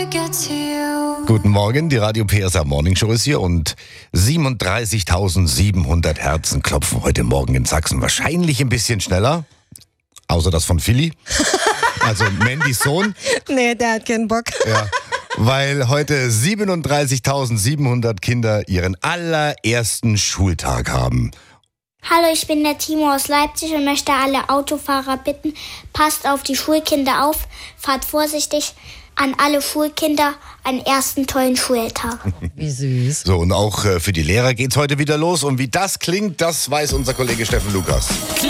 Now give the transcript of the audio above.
Guten Morgen, die Radio PSA Morning Show ist hier und 37.700 Herzen klopfen heute Morgen in Sachsen. Wahrscheinlich ein bisschen schneller, außer das von Philly, also Mandys Sohn. Nee, der hat keinen Bock. Ja, weil heute 37.700 Kinder ihren allerersten Schultag haben. Hallo, ich bin der Timo aus Leipzig und möchte alle Autofahrer bitten, passt auf die Schulkinder auf, fahrt vorsichtig. An alle Schulkinder einen ersten tollen Schultag. Wie süß. So, und auch für die Lehrer geht's heute wieder los. Und wie das klingt, das weiß unser Kollege Steffen Lukas.